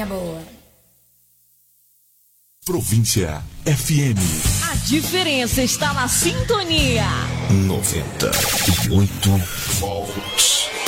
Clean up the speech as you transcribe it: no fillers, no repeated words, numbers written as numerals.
minha boa. Província FM. A diferença está na sintonia. 98 volts.